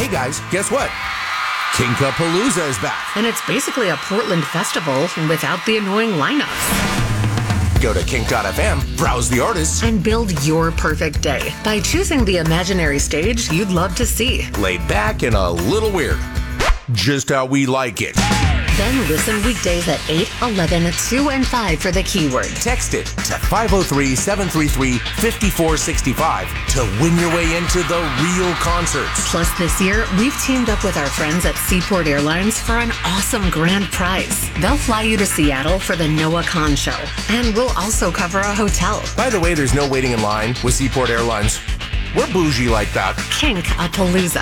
guys, guess what? Kinkapalooza is back. And it's basically a Portland festival without the annoying lineups. Go to kink.fm, browse the artists, and build your perfect day by choosing the imaginary stage you'd love to see. Laid back and a little weird. Just how we like it. Then listen weekdays at 8, 11, 2, and 5 for the keyword. Text it to 503-733-5465 to win your way into the real concerts. Plus, this year, we've teamed up with our friends at Seaport Airlines for an awesome grand prize. They'll fly you to Seattle for the Noah Khan show, and we'll also cover a hotel. By the way, there's no waiting in line with Seaport Airlines. We're bougie like that. Kink-a-palooza.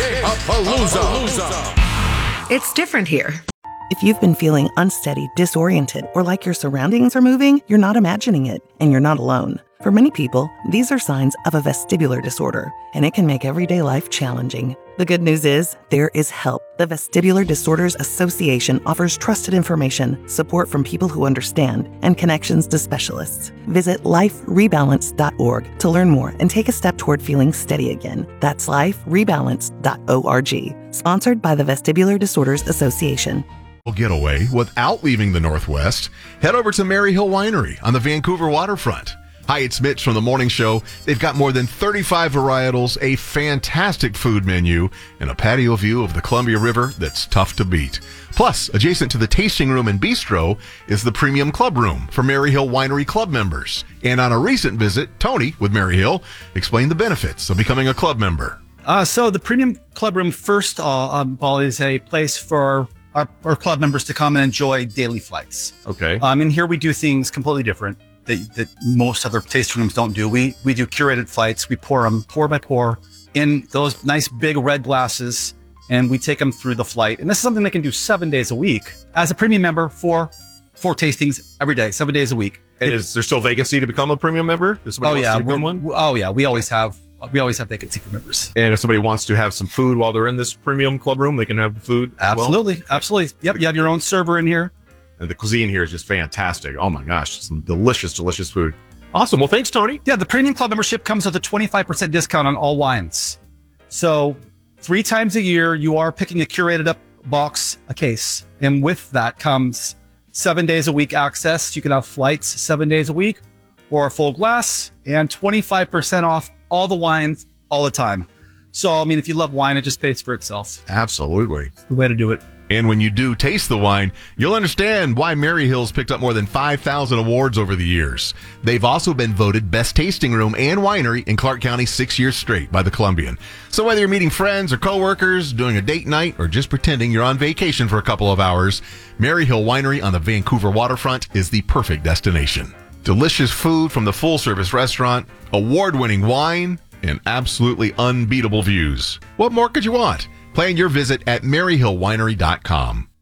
Kink-a-palooza. It's different here. If you've been feeling unsteady, disoriented, or like your surroundings are moving, you're not imagining it, and you're not alone. For many people, these are signs of a vestibular disorder, and it can make everyday life challenging. The good news is, there is help. The Vestibular Disorders Association offers trusted information, support from people who understand, and connections to specialists. Visit liferebalance.org to learn more and take a step toward feeling steady again. That's liferebalance.org. Sponsored by the Vestibular Disorders Association. Getaway without leaving the Northwest, head over to Maryhill Winery on the Vancouver waterfront. Hi, it's Mitch from The Morning Show. They've got more than 35 varietals, a fantastic food menu, and a patio view of the Columbia River that's tough to beat. Plus, adjacent to the tasting room and bistro is the Premium Club Room for Maryhill Winery Club members. And on a recent visit, Tony with Maryhill explained the benefits of becoming a club member. So the Premium Club Room, first of all, is a place for our club members to come and enjoy daily flights. Okay. And here we do things completely different that most other tasting rooms don't do. We do curated flights. We pour them pour by pour in those nice big red glasses, and we take them through the flight. And this is something they can do 7 days a week as a premium member for 4 tastings every day, 7 days a week. And is there still vacancy to become a premium member? Is somebody wants to become one? We always have vacancy for members. And if somebody wants to have some food while they're in this Premium Club Room, they can have food. Absolutely. Yep. You have your own server in here. And the cuisine here is just fantastic. Oh my gosh, some delicious, delicious food. Awesome. Well, thanks, Tony. Yeah, the Premium Club membership comes with a 25% discount on all wines. So 3 times a year, you are picking a curated up box, a case. And with that comes 7 days a week access. You can have flights 7 days a week or a full glass and 25% off all the wines all the time. So, I mean, if you love wine, it just pays for itself. Absolutely. The way to do it. And when you do taste the wine, you'll understand why Maryhill's picked up more than 5,000 awards over the years. They've also been voted Best Tasting Room and Winery in Clark County 6 years straight by the Columbian. So whether you're meeting friends or coworkers, doing a date night, or just pretending you're on vacation for a couple of hours, Maryhill Winery on the Vancouver waterfront is the perfect destination. Delicious food from the full-service restaurant, award-winning wine, and absolutely unbeatable views. What more could you want? Plan your visit at MaryhillWinery.com.